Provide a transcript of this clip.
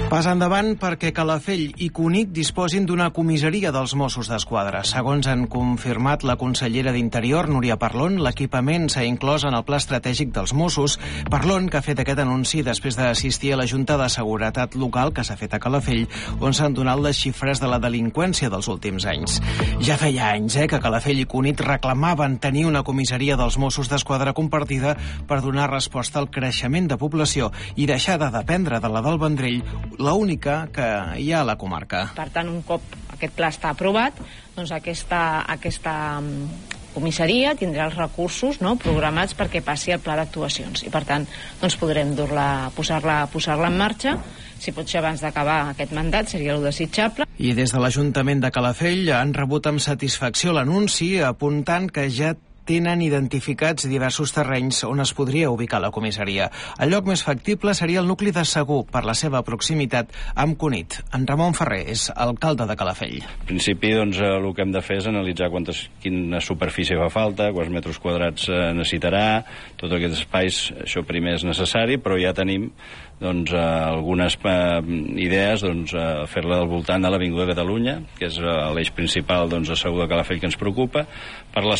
Pas endavant perquè Calafell i Cunit disposin d'una comissaria dels Mossos d'Esquadra. Segons han confirmat la consellera d'Interior, Núria Parlon, l'equipament s'ha inclòs en el pla estratègic dels Mossos. Parlon, que ha fet aquest anunci després d'assistir a la Junta de Seguretat Local que s'ha fet a Calafell, on s'han donat les xifres de la delinqüència dels últims anys. Ja feia anys que Calafell i Cunit reclamaven tenir una comissaria dels Mossos d'Esquadra compartida per donar resposta al creixement de població i deixar de dependre de la del Vendrell, l'única que hi ha a la comarca. Per tant, un cop aquest pla està aprovat, doncs aquesta comissaria tindrà els recursos programats perquè passi al pla d'actuacions i per tant doncs podrem posar-la en marxa. Si pot ser abans d'acabar aquest mandat seria el desitjable. I des de l'Ajuntament de Calafell han rebut amb satisfacció l'anunci, apuntant que ja tenen identificats diversos terrenys on es podria ubicar la comissaria. El lloc més factible seria el nucli de Segur, per la seva proximitat amb Cunit. En Ramon Ferrer és alcalde de Calafell. En principi, doncs, el que hem de fer és analitzar quina superfície fa falta, quants metres quadrats necessitarà, tots aquests espais, això primer és necessari, però ja tenim algunes idees, fer-la al voltant de l'Avinguda de Catalunya, que és l'eix principal de Segur de Calafell que ens preocupa, per la